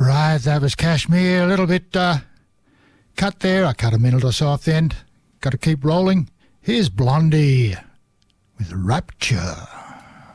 Right, that was Kashmir. A little bit cut there. I cut a minute or so off the end. Got to keep rolling. Here's Blondie with Rapture.